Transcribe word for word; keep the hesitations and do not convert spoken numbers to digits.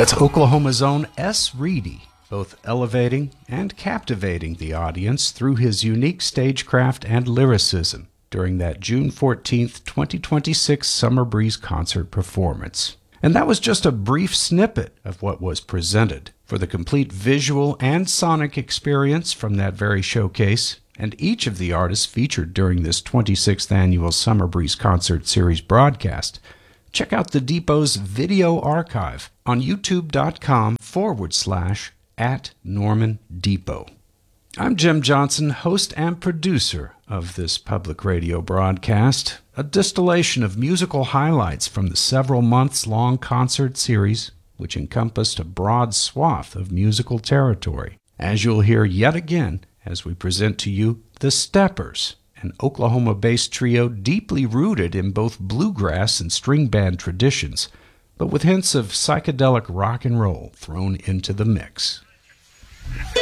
That's Oklahoma's own S. Reedy, both elevating and captivating the audience through his unique stagecraft and lyricism during that June fourteenth, twenty twenty-six Summer Breeze concert performance. And that was just a brief snippet of what was presented. For the complete visual and sonic experience from that very showcase, and each of the artists featured during this twenty-sixth annual Summer Breeze Concert Series broadcast, check out the Depot's video archive on youtube.com forward slash at Norman Depot. I'm Jim Johnson, host and producer of this public radio broadcast, a distillation of musical highlights from the several months-long concert series, which encompassed a broad swath of musical territory. As you'll hear yet again as we present to you The Steppers, an Oklahoma-based trio deeply rooted in both bluegrass and string band traditions, but with hints of psychedelic rock and roll thrown into the mix.